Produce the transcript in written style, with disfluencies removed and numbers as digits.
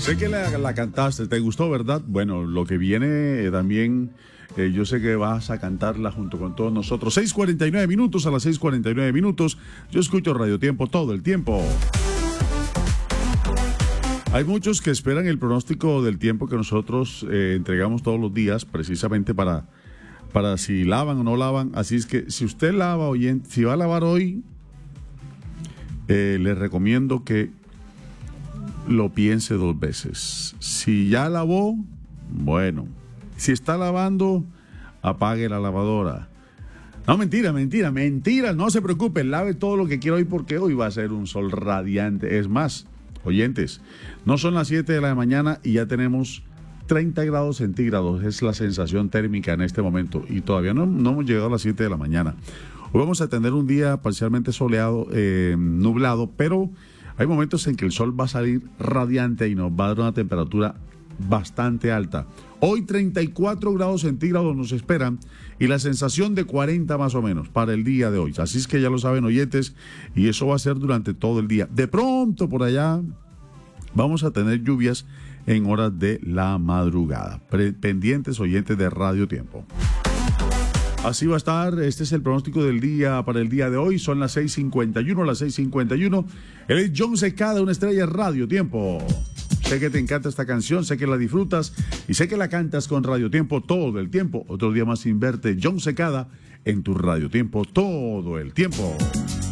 Sé que la cantaste, ¿te gustó, verdad? Bueno, lo que viene también, yo sé que vas a cantarla junto con todos nosotros. 6:49 minutos, a las 6:49 minutos, yo escucho Radio Tiempo todo el tiempo. Hay muchos que esperan el pronóstico del tiempo que nosotros entregamos todos los días, precisamente para si lavan o no lavan. Así es que si usted lava, oyente, si va a lavar hoy, les recomiendo que lo piense 2 veces. Si ya lavó, bueno. Si está lavando, apague la lavadora. No, mentira, no se preocupe, lave todo lo que quiera hoy porque hoy va a ser un sol radiante. Es más, oyentes, no son las 7 de la mañana y ya tenemos 30 grados centígrados, es la sensación térmica en este momento y todavía no hemos llegado a las 7 de la mañana. Hoy vamos a tener un día parcialmente soleado, nublado, pero hay momentos en que el sol va a salir radiante y nos va a dar una temperatura bastante alta. Hoy 34 grados centígrados nos esperan y la sensación de 40 más o menos para el día de hoy. Así es que ya lo saben, oyentes, y eso va a ser durante todo el día. De pronto por allá vamos a tener lluvias en horas de la madrugada. Pendientes, oyentes de Radio Tiempo. Así va a estar, este es el pronóstico del día para el día de hoy, son las 6:51. Él es John Secada, una estrella de Radio Tiempo. Sé que te encanta esta canción, sé que la disfrutas y sé que la cantas con Radio Tiempo todo el tiempo. Otro día más sin verte, John Secada, en tu Radio Tiempo todo el tiempo.